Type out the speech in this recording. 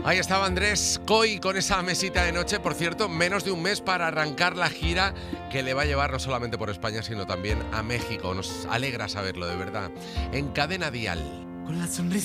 Ahí estaba Andrés Coy con esa mesita de noche. Por cierto, menos de un mes para arrancar la gira que le va a llevar no solamente por España, sino también a México. Nos alegra saberlo, de verdad. En Cadena Dial. Con la sonrisa